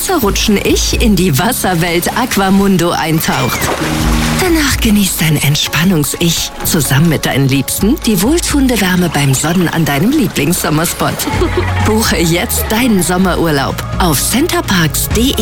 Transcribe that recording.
Wasserrutschen-Ich in die Wasserwelt Aquamundo eintaucht. Danach genießt dein Entspannungs-Ich zusammen mit deinen Liebsten die wohltuende Wärme beim Sonnen an deinem Lieblingssommerspot. Buche jetzt deinen Sommerurlaub auf centerparks.de.